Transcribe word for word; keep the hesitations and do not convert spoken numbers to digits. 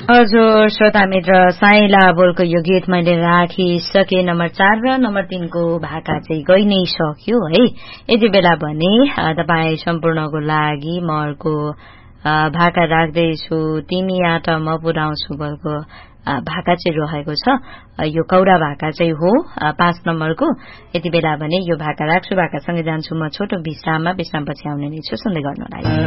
हजुर श्रोता मित्र साइला बोलको यो गीत मैले राखिसके नम्बर चार र नम्बर तीनको भाका चाहिँ गइ नै सक्यो है। यति बेला भने तपाईँ सम्पूर्णको लागि म अर्को भाका राख्दैछु, तिमी आट म पुर्याउँछु बोलको भाका चाहिँ रहेको छ। यो कौरा भाका चाहिँ हो पाँच नम्बरको। यति बेला भने यो भाका राख्छु, भाकासँगै जान्छु म छोटो विश्राममा। विश्रामपछि आउने नै छु, सुन्दै गर्नुहोला।